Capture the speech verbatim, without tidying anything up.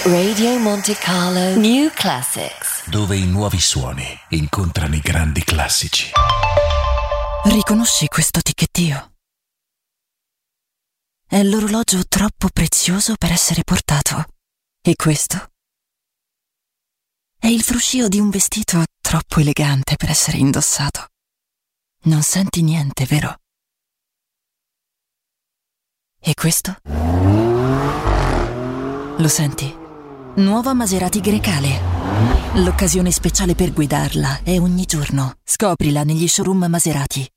Radio Monte Carlo New Classics, dove i nuovi suoni incontrano i grandi classici. Riconosci questo ticchettio? È l'orologio troppo prezioso per essere portato. E questo? È il fruscio di un vestito troppo elegante per essere indossato. Non senti niente, vero? E questo? Lo senti? Nuova Maserati Grecale. L'occasione speciale per guidarla è ogni giorno. Scoprila negli showroom Maserati.